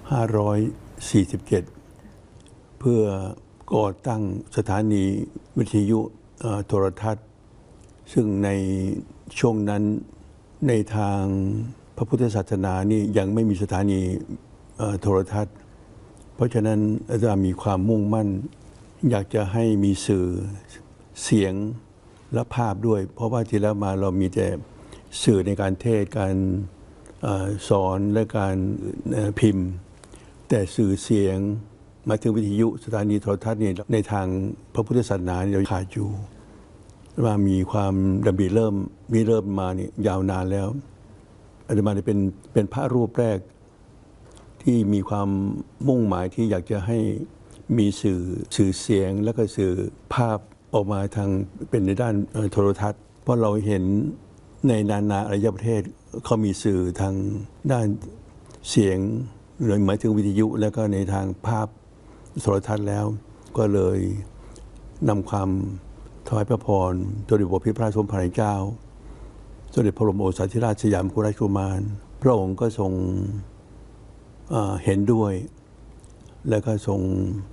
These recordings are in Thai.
เพื่อก่อตั้งสถานีวิทยุโทรทัศน์ซึ่งในช่วงนั้นในทางพระพุทธศาสนานี่ยังไม่มีสถานีโทรทัศน์เพราะฉะนั้นอาจารย์มีความมุ่งมั่นอยากจะให้มีสื่อเสียงและภาพด้วยเพราะว่าที่แล้วมาเรามีแต่สื่อในการเทศการสอนและการพิมพ์แต่สื่อเสียงมาถึงวิทยุสถานีโทรทัศน์นี่ในทางพระพุทธศาสนาเราขาดอยู่ว่ามีความดำริเริ่มมานี่ยาวนานแล้วอาตมาเป็นพระรูปแรกที่มีความมุ่งหมายที่อยากจะให้มีสื่อเสียงแล้วก็สื่อภาพออกมาทางเป็นในด้านโทรทัศน์เพราะเราเห็นในนานาอารยประเทศเขามีสื่อทางด้านเสียงหรือหมายถึงวิทยุแล้วก็ในทางภาพโทรทัศน์แล้วก็เลยนำความถวายพระพรสมเด็จพระพิมพระราชสมภารเจ้าสมเด็จพระบรมโอรสาธิราชสยามกุฎราชกุมารพระองค์ก็ทรงเห็นด้วยแล้วก็ทรง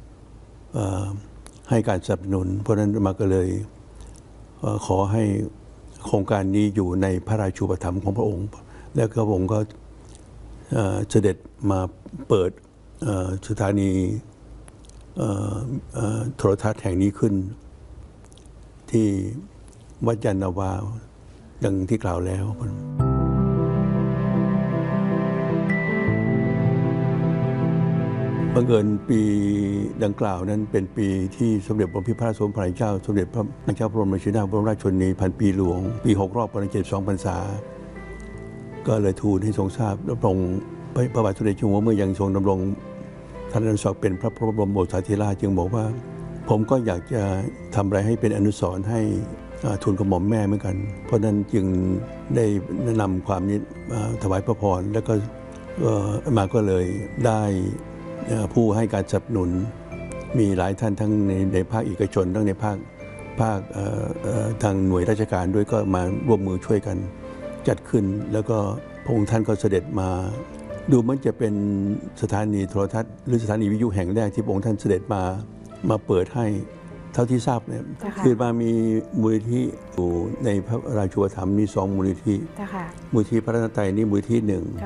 ให้การสนับสนุนเพราะนั้นมาก็เลยขอให้โครงการนี้อยู่ในพระราชูปถัมภ์ของพระองค์แล้วก็พระองค์ก็เสด็จมาเปิดสถานีโทรทัศน์แห่งนี้ขึ้นที่วัดยานนาวาดังที่กล่าวแล้วบังเอิญปีดังกล่าวนั้นเป็นปีที่สมเด็จพระพิมพระราชสมภารเจ้าสมเด็จพระนางเจ้าพระบรมราชินีนาถบรมราชชนนีพันปีหลวงปี6 รอบ72 พรรษาก็เลยทูลให้ทรงทราบและพระองค์พระบาทสมเด็จเจ้าอยู่หัวเมื่อยังทรงดำรงท่านอนุสรณ์เป็นพระบรมโอรสาธิราชจึงบอกว่าผมก็อยากจะทำอะไรให้เป็นอนุสรณ์ให้ทูลกระหม่อมแม่เหมือนกันเพราะนั้นจึงได้นำความนี้ถวายพระพรแล้วก็มาก็เลยได้ผู้ให้การสนับสนุนมีหลายท่านทั้งในภาคเอกชนทั้งในภาคทางหน่วยราชการด้วยก็มาร่วมมือช่วยกันจัดขึ้นแล้วก็พระองค์ท่านก็เสด็จมาดูมันจะเป็นสถานีโทรทัศน์หรือสถานีวิทยุแห่งแรกที่พระองค์ท่านเสด็จมาเปิดให้เท่าที่ทราบเนี่ยคือมามีมูลนิธิอยู่ในพระราชูปถัมภ์มี2 มูลนิธิมูลนิธิพระรัตนตรัยนี่มูลนิธิ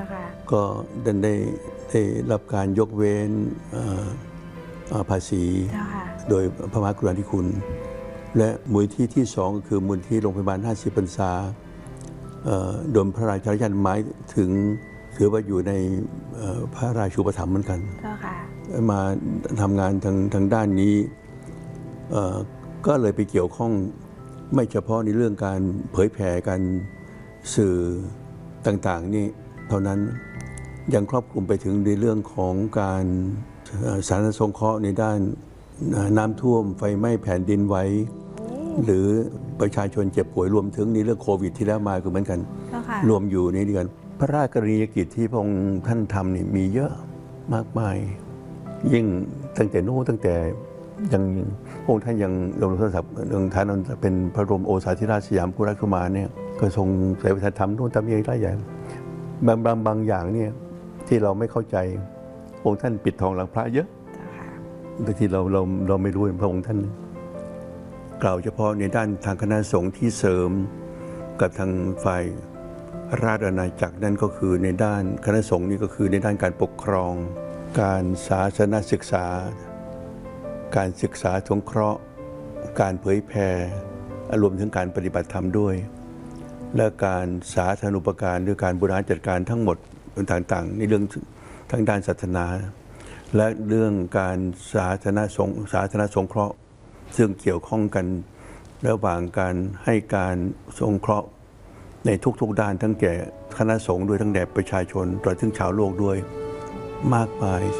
1ก็ได้รับการยกเว้นภาษีโดยพระมหากรุณาธิคุณและมูลนิธิที่2ก็คือมูลนิธิโรงพยาบาล50 พรรษาโดยพระราชาญาณหมายถึงถือว่าอยู่ในพระราชูปถัมภ์เหมือนกันมาทำงานทางด้านนี้ก็เลยไปเกี่ยวข้องไม่เฉพาะในเรื่องการเผยแผ่การสื่อต่างๆนี่เท่านั้นยังครอบคลุมไปถึงในเรื่องของการสาธารณสงเคราะห์ในด้านน้ำท่วมไฟไหม้แผ่นดินไหวหรือประชาชนเจ็บป่วยรวมถึงในเรื่องโควิดที่แล้วมาก็เหมือนกันรวมอยู่ในเดือนพระราชกรณียกิจที่พระองค์ท่านทำนี่มีเยอะมากมายยิ่งตั้งแต่ยังพระองค์ท่านยังลงโทรศัพท์ท่านเป็นพระบรมโอรสาธิราชสยามกุฎราชกุมารเนี่ยก็ทรงแสดงวัฒนธรรมโน่นทำอย่างไรอย่างบางอย่างเนี่ยที่เราไม่เข้าใจองค์ท่านปิดทองหลังพระเยอะบางทีเราไม่รู้พระองค์ท่านกล่าวเฉพาะในด้านทางคณะสงฆ์ที่เสริมกับทางฝ่ายราชอาณาจักรนั่นก็คือในด้านคณะสงฆ์นี่ก็คือในด้านการปกครองการศาสนศึกษาการศึกษาสงเคราะห์การเผยแผ่รวมถึงการปฏิบัติธรรมด้วยและการสาธารณูปการด้วยการบริหารจัดการทั้งหมดต่างๆในเรื่องทั้งด้านศาสนาและเรื่องการสาธารณสงเคราะห์ซึ่งเกี่ยวข้องกันระหว่างการให้การสงเคราะห์ในทุกๆด้านทั้งแก่คณะสงฆ์ด้วยทั้งแด่ประชาชนตลอดถึงชาวโลกด้วยมากมาย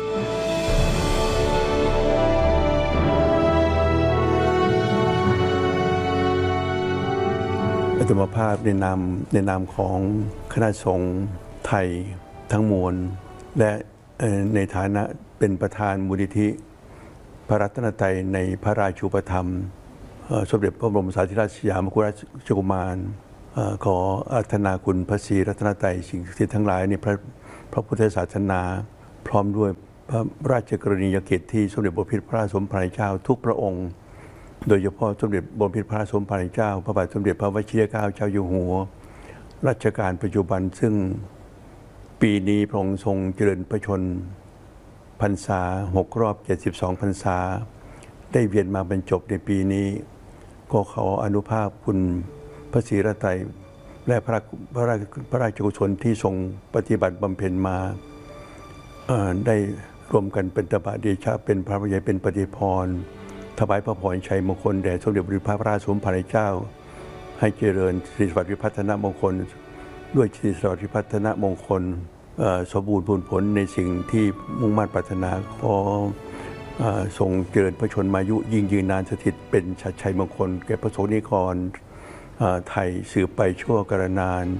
อาตมาภาพในนามของคณะสงฆ์ไทยทั้งมวลและในฐานะเป็นประธานมูลนิธิพระรัตนตรัยในพระราชูปถัมภ์สมเด็จพระบรมโอรสาธิราชสยามกุฎราชกุมารขออาราธนาคุณพระศรีรัตนตรัยสิ่งศักดิ์สิทธิ์ทั้งหลายในพระพุทธศาสนาพร้อมด้วยพระราชกรณียกิจที่สมเด็จพระพิตรพระราชสมภารเจ้าทุกพระองค์ โดยเฉพาะสมเด็จพระพิตรพระราชสมภารเจ้าพระบาทสมเด็จพระวชิรเกล้าเจ้าอยู่หัวรัชกาลปัจจุบันซึ่งปีนี้พระองค์ทรงเจริญพระชนพรรษา6 รอบ 72 พรรษาได้เวียนมาบรรจบในปีนี้ก็ขออนุภาพคุณพระศรีรัตน์และพระราชกุศลที่ทรงปฏิบัติบำเพ็ญมาได้รวมกันเป็นตบะเดชะเป็นพระวิญญาณเป็นปฏิพรถวายพระพรชัยมงคลแด่สมเด็จพระพระราชสมภารเจ้าให้เจริญสิริสวัสดิ์วิพัฒนมงคลด้วยสิริสวัสดิ์วิพัฒนมงคลสมบูรณ์ผลในสิ่งที่มุ่งมั่นปรารถนาขอทรงเจริญพระชนมายุยิ่งยืนนานสถิตเป็นชัยมงคลแก่พระสงฆ์นิกรไทยสืบไปชั่วกาลนาน